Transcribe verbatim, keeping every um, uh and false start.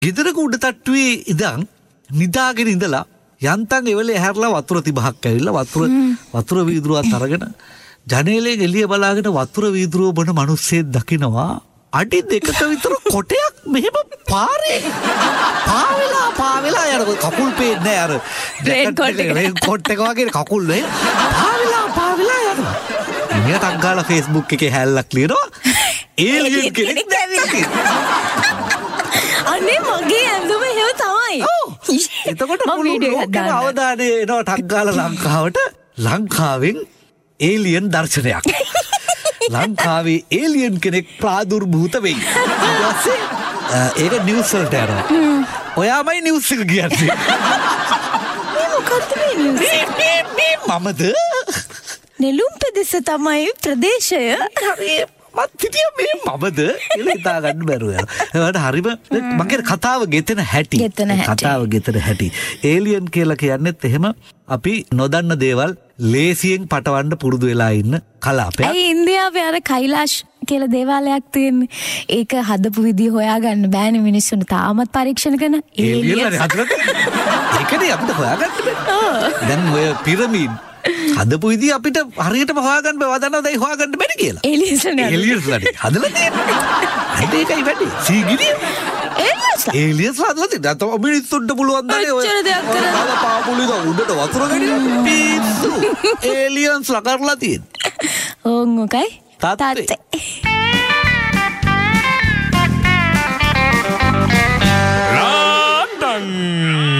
ගෙදරක උඩ තට්ටුවේ ඉඳන් නිදාගෙන ඉඳලා යන්තම් එවලේ හැරලා වතුර තිබහක් ඇවිල්ලා වතුර වතුර වීදුරුවත් අරගෙන ජනේලයෙන් එළිය බලාගෙන වතුර වීදුරුව බොන මිනිස්සෙක් දකිනවා අඩි දෙකක විතර කොටයක් මෙහෙම පාරේ පාවෙලා පාවෙලා යන කකුල් පේන්නේ අර රේන් කොට් එක වගේ කකුල් නේ පාවෙලා පාවෙලා යනවා. ඉතින් අංගාලා Facebook එකේ හැල්ලක් ලියනවා ඒලියන් කෙනෙක් දැක්කේ. අනේ මගේ ඇඳුම එහෙම තමයි. එතකොට මුළු ලෝකෙම අවධානය එනවා ටග්ගාලා ලංකාවට. ලංකාවෙන් ඒලියන් දර්ශනයක්. ලංකාවේ ඒලියන් කෙනෙක් ප්‍රාදුර්භූත වෙයි. ඒක නිවුස් වලට යනවා. ඔයාමයි නිවුස් එක කියන්නේ. මේ මොකක්ද මේ නිවුස්? මේ මමද? නෙළුම් පෙදෙස තමයි ප්‍රදේශය. මත් හිටිය මේ මමද කියලා හිතා ගන්න බැරුව යනවා. ඒකට හරිම මගේ කතාව ගෙතෙන හැටි. කතාව ගෙතෙන හැටි. ඒලියන් කියලා කියන්නේත් එහෙම අපි නොදන්න දේවල් ලේසියෙන් පටවන්න පුරුදු වෙලා ඉන්න කලාපයක්. ඒ ඉන්දියාවේ අර කෛලාශ් කියලා දේවාලයක් තියෙන්නේ. ඒක හදපු විදිය හොයාගන්න බෑනේ මිනිස්සුන්ට තාමත් පරීක්ෂණ කරන. ඒලියන් හදලා ඒකනේ අපිට හොයාගන්න බෑ. දැන් ඔය පිරමීඩ් හදපු විදිය අපිට හරියටම හොයාගන්න බෑ. වදන්නවද ඒ හොයාගන්න බැරි කියලා. ඒලියන්ස්ලා ඒලියන්ස්ලා හදලා තියෙන්නේ. හරි ඒකයි වැඩි. සීගිරිය ඒලියන්ස්ලා ඒලියන්ස්ලා හදලා තියෙන්නේ. අතව මිනිස්සුන්ට පුළුවන් දන්නේ ඔය. ඔච්චර දෙයක් කරන්න. අර පාපුලිද උඩට වතුර ගෙනියන පිස්සු. ඒලියන්ස්ලා කරලා තියෙන්නේ. ඕන් ඔකයි. තාත්තේ